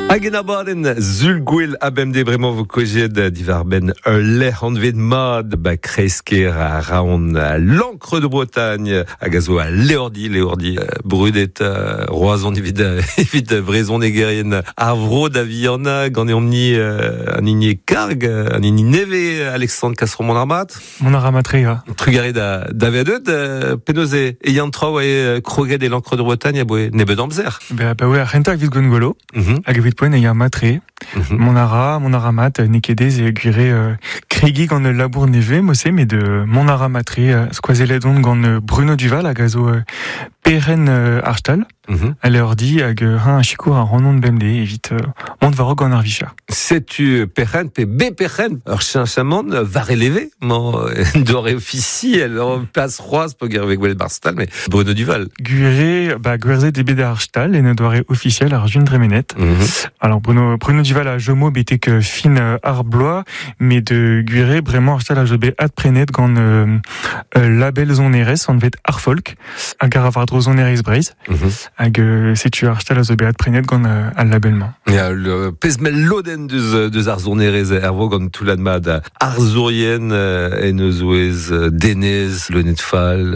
Agenabaden zulgwil abemde bremañ vo kojet divar ben le hanvet mad ba kresker a raon l'encre de Bretagne a gazo a leordi brudet roazon evit brezon egerien ar vro da viana gant eomni an inie karg an inie neve Alexandre Castron mon armat rea trugare da vedet penoze e yantrao e kroget e l'encre de Bretagne a boe nebet amzer bah ouais, rentak vit gongolo hag evit poen e ya matre mon aramat nekedez e gure kregi gant labour neve mose mais de mon ara matre skoazeledon gant Bruno Duval hag a zo peren arstal a leordi hag un chikour a ranon bemde evit mont varo gant ar vichar. Setu peren pe be peren ur chinchamant var eleve dore officiel en place roaz po ger vek welet barstal mais Bruno Duval gwerzet e bet arstal en doare officiel ar jun dremenet. Alors Bruno Duval a jomo betek fin ar bloa mais de gure bremañ arstal a jo bet adprenet gant label zonerez an vet ar folk hag ar avardro zonerez breiz hag setu arstal a zo bet adprenet gant al labelman. Ja, le pezmel loden deus ar zonerez ervo gant toulad mad ar zourien en eus ouez denez, le netfal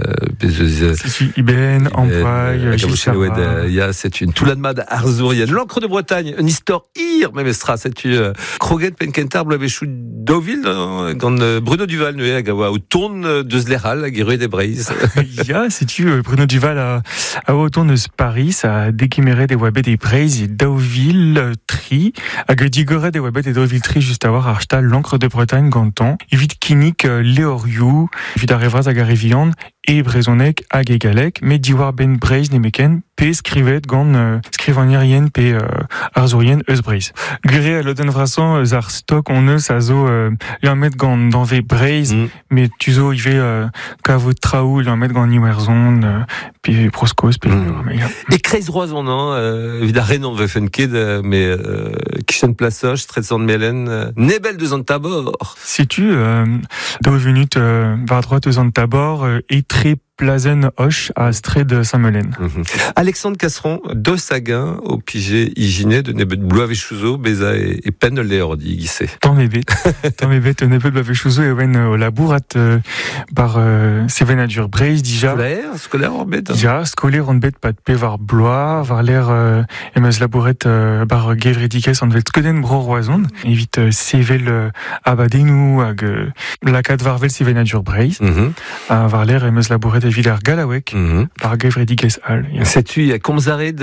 setu Iben, Ampoy, Gilles ya setu toulad mad ar zourien. L'encre de Bretagne, un histoire même estra, setu kroget penkentar blavechou dovil gant Bruno Duval neue hag a oa o tourn deus l'eral hag e roet e breiz. Ya, setu Bruno Duval a oa o tourn deus Paris a dekimeret e oa bet e breiz e daouvil tri hag digoret e oa bet e daouvil tri just a war ar stal l'encre de Bretagne gantan evit kinnik leorioù evit ar revraz hag ar revian e brezonek hag e galek met diwar ben breiz ne meken pe skrivet gant skrivanierien pe arzourien eus breiz. Gure a loden vrasan eus ar stok on eus a zo met gant danve breiz met tu zo ive kavo traoù met gant niwerzon pe proskos pe e kreiz roazon evit ar renon ve fenket mais kichen plasoch stretsan melen nebel deus an tabor. Setu daou venut var droit eus an tabor e tre plazen hoche à Stred Saint-Melen. Alexandre Castron, dos sagin au pigé hyginé de nebet bloavechouzo beza et pen leordi gissé. Tant mebet nebet bloavechouzo et wen au labourat par sevenadur breiz dija. Scolaire en bet. Ja, scolaire en bet pat pe var bloa, var l'air emeus labouret bar gevredikes en vet skoden bro roazon. Evit sevel abadenou hag lakat varvel sevenadur breiz. Var l'air emeus labouret Villers Galawek par Gevredikes Hall. Setu a komzaret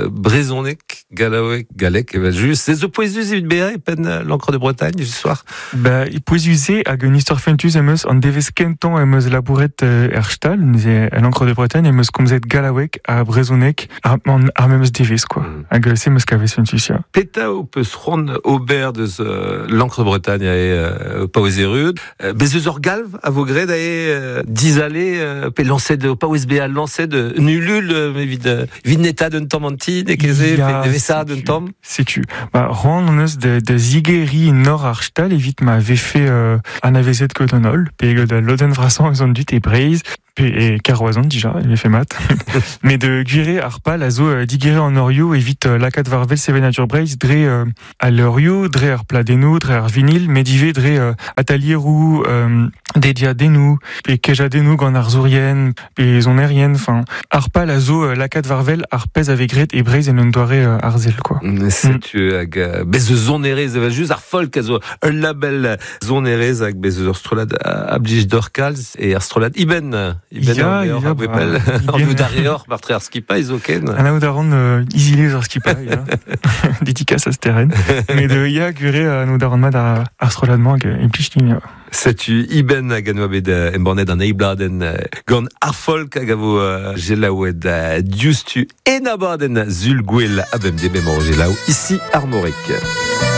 brezonek Galawek Galek juste c'est poezus evit bere pen l'encre de Bretagne ce soir. Bah poezuze hag un histoire fentus emeus an devez kenton emeus labouret erstal l'encre de Bretagne emeus komzet Galawek a brezonek ar memeus devez quoi. Hag se meus kavez fentus ya. Peta o peus ron ober deus l'encre de Bretagne a paouezerud bezeus ur galv a vo gred a dizale pe lancet de paouezbea lancet de nulul vid neta d'un tom anti de keze pe devesa d'un tom. Setu. Bah ron on eus de zigeri nor ar stal evit ma vefe an avezet kodonol pe de loden vrasan eus an dut e breiz et carroison déjà, il fait mat. Mais de guire arpal azo digere en orioù évite lakat varvel sevenatur breiz dre à l'orioù dre ar pladenou dre ar vinil medive dre atalierou dedia denou pe keja denou gant ar zourien pe zonerien enfin arpal azo lakat varvel ar pez avec gret et breiz en un doare arzel quoi. C'est hag bez zonerez just ar folk azo un label zonerez hag bez strolad ablij dorkals et ar strolad iben en vue d'arrière martre ar skipa izoken an aout aran izilez ar skipa dédicace à ce terrain mais de ya gure an aout aran mad ar stroladman e plichtin. Setu iben hag an oa bet embornet an eibladen gant ar folk hag a vo gelaouet diustu enabaden zulgwel abem de memor gelau ici ar Morek.